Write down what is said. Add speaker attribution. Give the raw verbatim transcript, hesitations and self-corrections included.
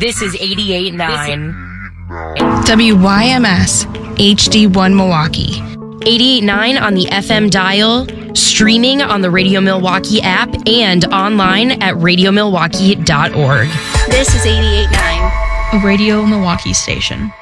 Speaker 1: This is eighty-eight point nine.
Speaker 2: W Y M S H D one Milwaukee.
Speaker 1: eighty-eight point nine on the F M dial, streaming on the Radio Milwaukee app, and online at radio milwaukee dot org.
Speaker 3: This is eighty-eight point nine.
Speaker 2: A Radio Milwaukee station.